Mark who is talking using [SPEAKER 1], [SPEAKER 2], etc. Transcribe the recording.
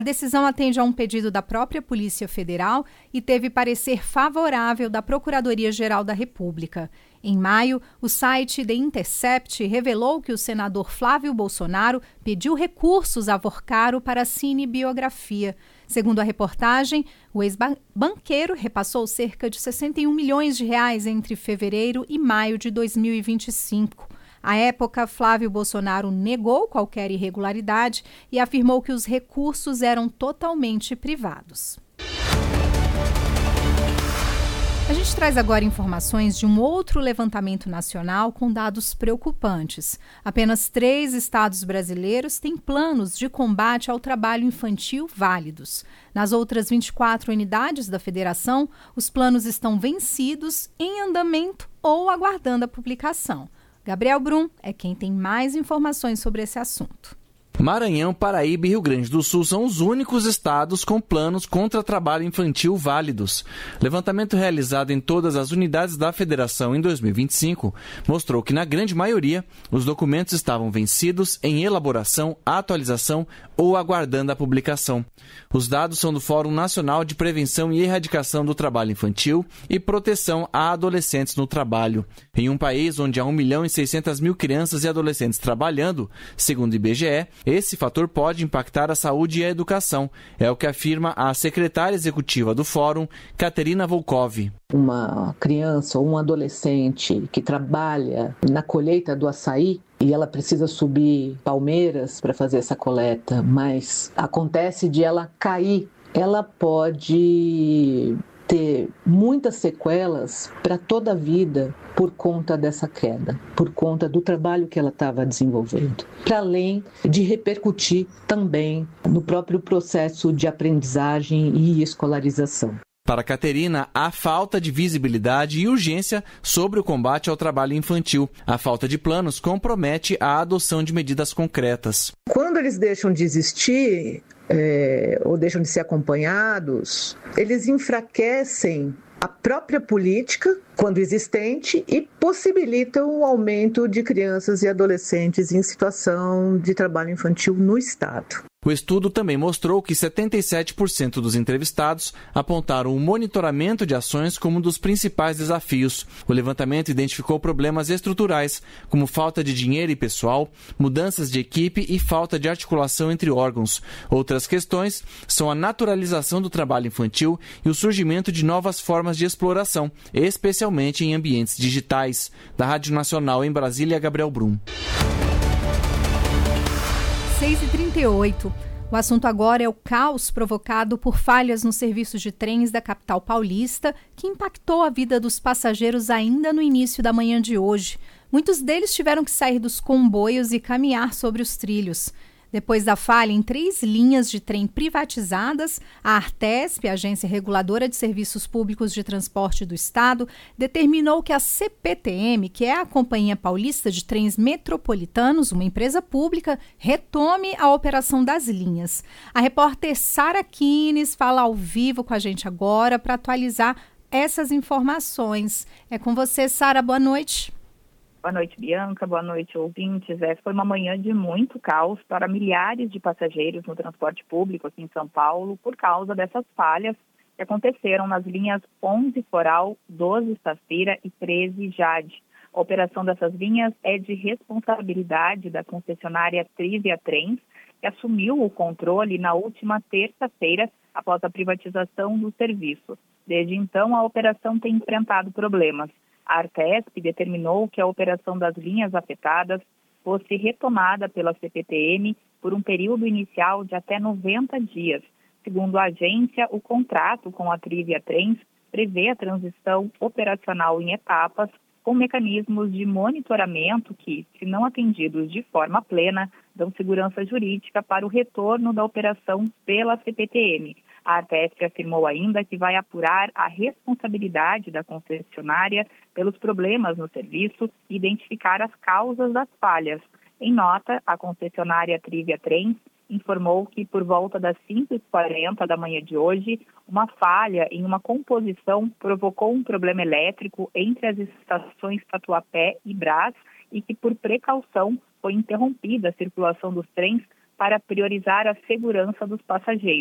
[SPEAKER 1] A decisão atende a um pedido da própria Polícia Federal e teve parecer favorável da Procuradoria-Geral da República. Em maio, o site The Intercept revelou que o senador Flávio Bolsonaro pediu recursos a Vorcaro para a cinebiografia. Segundo a reportagem, o ex-banqueiro repassou cerca de R$61 milhões entre fevereiro e maio de 2025. À época, Flávio Bolsonaro negou qualquer irregularidade e afirmou que os recursos eram totalmente privados. A gente traz agora informações de um outro levantamento nacional com dados preocupantes. Apenas 3 estados brasileiros têm planos de combate ao trabalho infantil válidos. Nas outras 24 unidades da federação, os planos estão vencidos, em andamento ou aguardando a publicação. Gabriel Brum é quem tem mais informações sobre esse assunto.
[SPEAKER 2] Maranhão, Paraíba e Rio Grande do Sul são os únicos estados com planos contra trabalho infantil válidos. Levantamento realizado em todas as unidades da federação em 2025 mostrou que, na grande maioria, os documentos estavam vencidos, em elaboração, atualização ou aguardando a publicação. Os dados são do Fórum Nacional de Prevenção e Erradicação do Trabalho Infantil e Proteção a Adolescentes no Trabalho. Em um país onde há 1.600.000 crianças e adolescentes trabalhando, segundo o IBGE, esse fator pode impactar a saúde e a educação, é o que afirma a secretária executiva do Fórum, Caterina Volkov.
[SPEAKER 3] Uma criança ou um adolescente que trabalha na colheita do açaí e ela precisa subir palmeiras para fazer essa coleta, mas acontece de ela cair, ela pode ter muitas sequelas para toda a vida por conta dessa queda, por conta do trabalho que ela estava desenvolvendo, para além de repercutir também no próprio processo de aprendizagem e escolarização.
[SPEAKER 2] Para Caterina, há falta de visibilidade e urgência sobre o combate ao trabalho infantil. A falta de planos compromete a adoção de medidas concretas.
[SPEAKER 3] Quando eles deixam de existir ou deixam de ser acompanhados, eles enfraquecem a própria política, quando existente, e possibilitam o aumento de crianças e adolescentes em situação de trabalho infantil no Estado.
[SPEAKER 2] O estudo também mostrou que 77% dos entrevistados apontaram o monitoramento de ações como um dos principais desafios. O levantamento identificou problemas estruturais, como falta de dinheiro e pessoal, mudanças de equipe e falta de articulação entre órgãos. Outras questões são a naturalização do trabalho infantil e o surgimento de novas formas de exploração, especialmente em ambientes digitais. Da Rádio Nacional em Brasília, Gabriel Brum.
[SPEAKER 1] 6h38. O assunto agora é o caos provocado por falhas nos serviços de trens da capital paulista, que impactou a vida dos passageiros ainda no início da manhã de hoje. Muitos deles tiveram que sair dos comboios e caminhar sobre os trilhos. Depois da falha em 3 linhas de trem privatizadas, a Artesp, a Agência Reguladora de Serviços Públicos de Transporte do Estado, determinou que a CPTM, que é a Companhia Paulista de Trens Metropolitanos, uma empresa pública, retome a operação das linhas. A repórter Sara Kines fala ao vivo com a gente agora para atualizar essas informações. É com você, Sara. Boa noite.
[SPEAKER 4] Boa noite, Bianca. Boa noite, ouvintes. Foi uma manhã de muito caos para milhares de passageiros no transporte público aqui em São Paulo por causa dessas falhas que aconteceram nas linhas 11 Coral, 12 Safira e 13 Jade. A operação dessas linhas é de responsabilidade da concessionária Trivia Trens, que assumiu o controle na última terça-feira após a privatização do serviço. Desde então, a operação tem enfrentado problemas. A Artesp determinou que a operação das linhas afetadas fosse retomada pela CPTM por um período inicial de até 90 dias. Segundo a agência, o contrato com a Trivia Trens prevê a transição operacional em etapas com mecanismos de monitoramento que, se não atendidos de forma plena, dão segurança jurídica para o retorno da operação pela CPTM. A Artesp afirmou ainda que vai apurar a responsabilidade da concessionária pelos problemas no serviço e identificar as causas das falhas. Em nota, a concessionária Trivia Trens informou que, por volta das 5h40 da manhã de hoje, uma falha em uma composição provocou um problema elétrico entre as estações Tatuapé e Brás e que, por precaução, foi interrompida a circulação dos trens para priorizar a segurança dos passageiros.